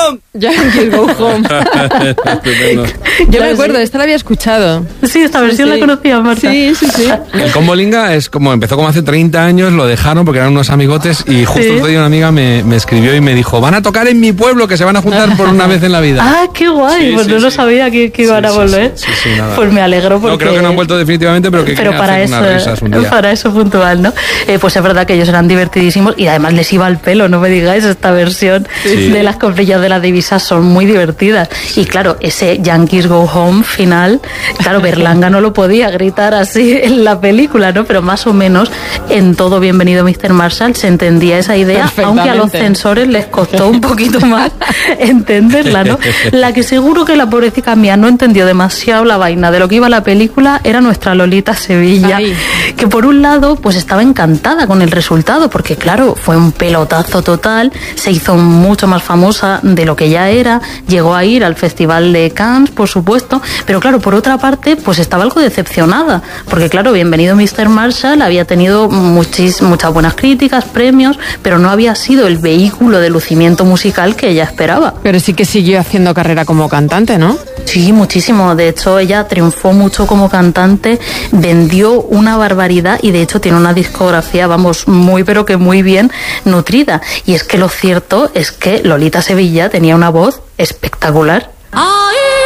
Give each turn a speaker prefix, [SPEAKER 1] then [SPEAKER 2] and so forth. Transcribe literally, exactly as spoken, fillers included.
[SPEAKER 1] home.
[SPEAKER 2] Yankees Go Home. Yo me acuerdo, esta la había escuchado.
[SPEAKER 3] Sí, esta versión sí, sí. la conocía, Marta.
[SPEAKER 2] Sí, sí, sí.
[SPEAKER 1] El Combolinga es como, empezó como hace treinta años, lo dejaron porque eran unos amigotes y justo el otro día una amiga me, me escribió y me dijo, van a tocar en mi pueblo, que se van a juntar por una vez en la vida.
[SPEAKER 3] Ah, qué guay, sí, pues sí, no sí. lo sabía que, que iban sí, a volver.
[SPEAKER 1] Sí, sí, sí,
[SPEAKER 3] pues me alegro porque...
[SPEAKER 1] No, creo que no han vuelto definitivamente, pero que
[SPEAKER 3] pero
[SPEAKER 1] quieren
[SPEAKER 3] para
[SPEAKER 1] hacer
[SPEAKER 3] eso,
[SPEAKER 1] unas risas un día.
[SPEAKER 3] Para eso puntual, ¿no? Eh, pues es verdad que ellos eran divertidísimos y además les iba al pelo, no me digáis, esta versión sí. de las coprillas de la divisa son muy divertidas. Sí. Y claro, ese Yankees Go Home final, claro, Berlanga no lo podía gritar así en la película, ¿no? Pero más o menos en todo Bienvenido mister Marshall se entendía esa idea, aunque a los censores les costó un poquito más entenderla, ¿no? La que seguro que la pobrecita mía no entendió demasiado la vaina de lo que iba la película era nuestra Lolita Sevilla, Ay. que por un lado pues estaba encantada con el resultado, porque claro, fue un pelotazo total, se hizo mucho más famosa de lo que ya era, llegó a ir al Festival de Cannes, por supuesto, pero claro, por otra parte, pues estaba algo decepcionada, porque claro, Bienvenido mister Marshall había tenido muchis, muchas buenas críticas, premios, pero no había sido el vehículo de lucimiento musical que ella esperaba.
[SPEAKER 2] Pero sí que siguió haciendo carrera como cantante, ¿no?
[SPEAKER 3] Sí, muchísimo. De hecho, ella triunfó mucho como cantante, vendió una barbaridad y de hecho tiene una discografía, vamos, muy pero que muy bien nutrida. Y es que lo cierto es que Lolita Sevilla tenía una voz espectacular. ¡Ay!